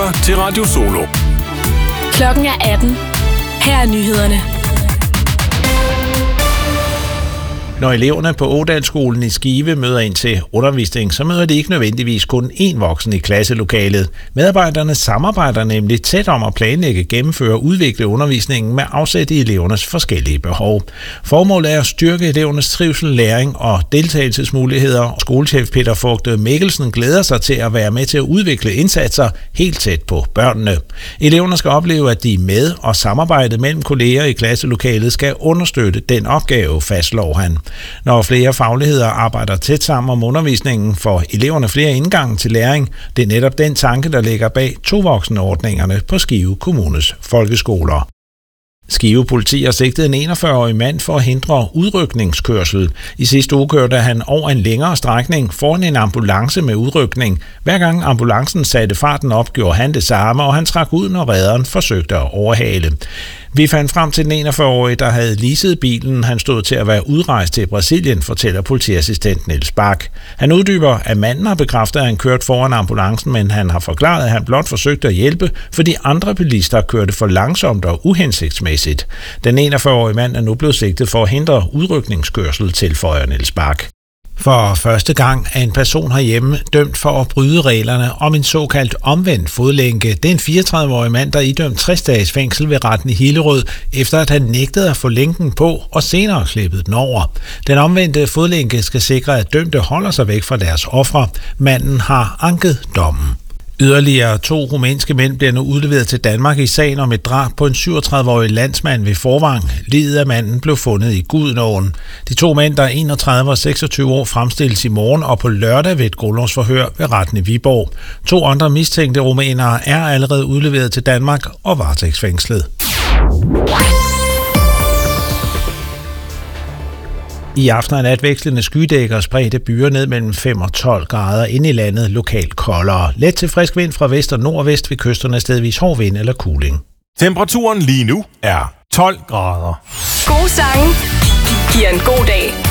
lytter til Radio Solo. Klokken er 18. Her er nyhederne. Når eleverne på Ådalsskolen i Skive møder ind til undervisning, så møder de ikke nødvendigvis kun én voksen i klasselokalet. Medarbejderne samarbejder nemlig tæt om at planlægge, gennemføre og udvikle undervisningen med afsæt i elevernes forskellige behov. Formålet er at styrke elevernes trivsel, læring og deltagelsesmuligheder. Skolechef Peter Fogte Mikkelsen glæder sig til at være med til at udvikle indsatser helt tæt på børnene. Eleverne skal opleve, at de er med, og samarbejdet mellem kolleger i klasselokalet skal understøtte den opgave, fastslår han. Når flere fagligheder arbejder tæt sammen om undervisningen, får eleverne flere indgange til læring. Det er netop den tanke, der ligger bag tovoksenordningerne på Skive Kommunes folkeskoler. Skive politi har sigtet en 41-årig mand for at hindre udrykningskørsel. I sidste uge kørte han over en længere strækning foran en ambulance med udrykning. Hver gang ambulancen satte farten op, gjorde han det samme, og han trak ud, når redderen forsøgte at overhale. Vi fandt frem til den 41-årige, der havde leaset bilen. Han stod til at være udrejst til Brasilien, fortæller politiassistent Niels Bak. Han uddyber, at manden har bekræftet, at han kørte foran ambulancen, men han har forklaret, at han blot forsøgte at hjælpe, fordi andre bilister kørte for langsomt og uhensigtsmæssigt. Den 41-årige mand er nu blevet sigtet for at hindre udrykningskørsel, tilføjer Niels Bak. For første gang er en person herhjemme dømt for at bryde reglerne om en såkaldt omvendt fodlænke. Det er en 34-årig mand, der er idømt 60 dages fængsel ved retten i Hillerød, efter at han nægtede at få lænken på og senere klippede den over. Den omvendte fodlænke skal sikre, at dømte holder sig væk fra deres ofre. Manden har anket dommen. Yderligere 2 rumænske mænd bliver nu udleveret til Danmark i sagen om et drab på en 37-årig landsmand ved Forvang. Liget af manden blev fundet i Gudenåen. De 2 mænd, der er 31 og 26 år, fremstilles i morgen og på lørdag ved et grundlovsforhør ved retten i Viborg. 2 andre mistænkte rumænere er allerede udleveret til Danmark og varetægtsfængslet. I aften er nat vekslende skydækker spredte byer ned mellem 5 og 12 grader, ind i landet lokalt koldere. Let til frisk vind fra vest og nordvest ved kysterne, stedvis hård vind eller kuling. Temperaturen lige nu er 12 grader. Gode sange giver en god dag.